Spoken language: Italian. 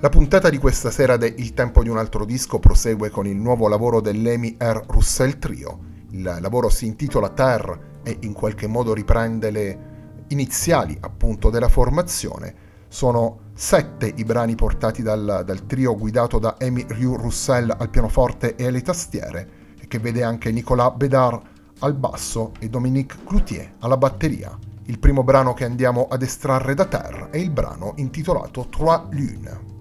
La puntata di questa sera de Il tempo di un altro disco prosegue con il nuovo lavoro dell'Amy R. Russell Trio. Il lavoro si intitola Terre e in qualche modo riprende le iniziali appunto della formazione. Sono 7 i brani portati dal trio guidato da Amy Rue Russell al pianoforte e alle tastiere, e che vede anche Nicolas Bedard al basso e Dominique Cloutier alla batteria. Il primo brano che andiamo ad estrarre da Terre è il brano intitolato Trois Lunes.